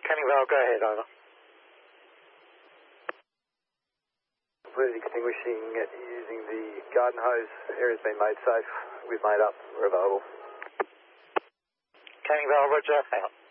Canning Vale, go ahead, over. Completed extinguishing using the garden hose. Area's been made safe. We've made up. We're available. Canning Vale, roger, out.